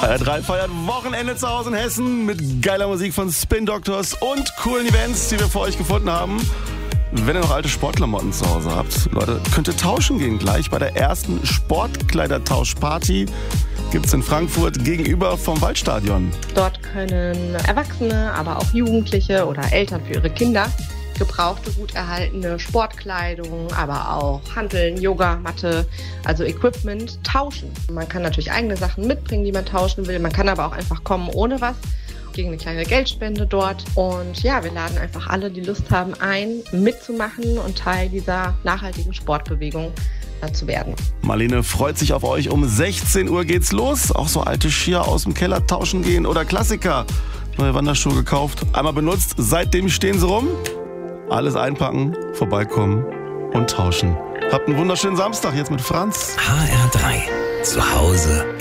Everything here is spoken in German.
HR3 feiert Wochenende zu Hause in Hessen mit geiler Musik von Spin Doctors und coolen Events, die wir für euch gefunden haben. Wenn ihr noch alte Sportklamotten zu Hause habt, Leute, könnt ihr tauschen gehen. Gleich bei der ersten Sportkleidertauschparty gibt's in Frankfurt gegenüber vom Waldstadion. Dort können Erwachsene, aber auch Jugendliche oder Eltern für ihre Kinder gebrauchte, gut erhaltene Sportkleidung, aber auch Hanteln, Yogamatte, also Equipment tauschen. Man kann natürlich eigene Sachen mitbringen, die man tauschen will. Man kann aber auch einfach kommen ohne was, gegen eine kleine Geldspende dort. Und ja, wir laden einfach alle, die Lust haben, ein, mitzumachen und Teil dieser nachhaltigen Sportbewegung zu werden. Marlene freut sich auf euch. Um 16 Uhr geht's los. Auch so alte Skier aus dem Keller tauschen gehen oder Klassiker. Neue Wanderschuhe gekauft, einmal benutzt, seitdem stehen sie rum. Alles einpacken, vorbeikommen und tauschen. Habt einen wunderschönen Samstag jetzt mit Franz. HR3, zu Hause